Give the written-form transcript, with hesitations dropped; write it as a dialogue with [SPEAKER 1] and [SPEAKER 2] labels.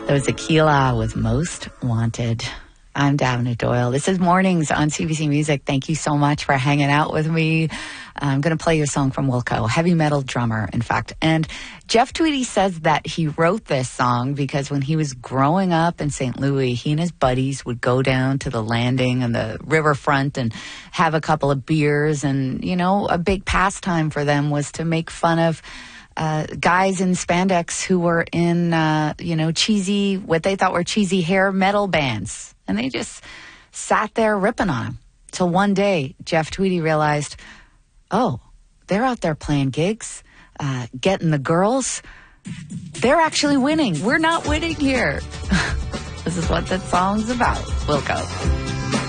[SPEAKER 1] That was Aquila with Most Wanted. I'm Davina Doyle. This is Mornings on CBC Music. Thank you so much for hanging out with me. I'm going to play your song from Wilco, heavy metal drummer, in fact. And Jeff Tweedy says that he wrote this song because when he was growing up in St. Louis, he and his buddies would go down to the landing and the riverfront and have a couple of beers. And, you know, a big pastime for them was to make fun of guys in spandex who were in, cheesy, what they thought were cheesy hair metal bands. And they just sat there ripping on them. Till one day, Jeff Tweedy realized, oh, they're out there playing gigs, getting the girls. They're actually winning. We're not winning here. This is what that song's about. Wilco.